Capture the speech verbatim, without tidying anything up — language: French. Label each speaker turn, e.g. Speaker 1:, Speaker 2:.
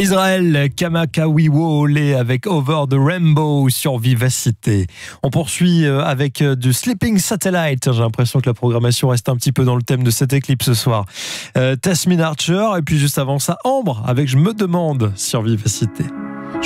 Speaker 1: Israël Kamakawiwo'ole avec Over the Rainbow sur Vivacité. On poursuit avec du Sleeping Satellite. J'ai l'impression que la programmation reste un petit peu dans le thème de cette éclipse ce soir. Euh, Tasmin Archer et puis juste avant ça, Ambre avec Je me demande sur Vivacité.